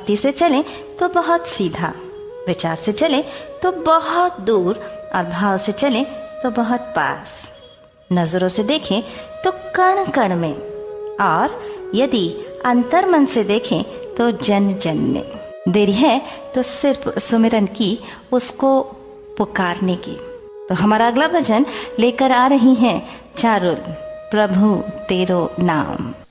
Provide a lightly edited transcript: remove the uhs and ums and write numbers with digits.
भक्ति से चले तो बहुत सीधा, विचार से चले तो बहुत दूर और भाव से चले तो बहुत पास, नजरों से देखें तो कण कण में, और यदि अंतर मन से देखें तो जन जन में। देरी है तो सिर्फ सुमिरन की, उसको पुकारने की। तो हमारा अगला भजन लेकर आ रही हैं चारुल, प्रभु तेरो नाम।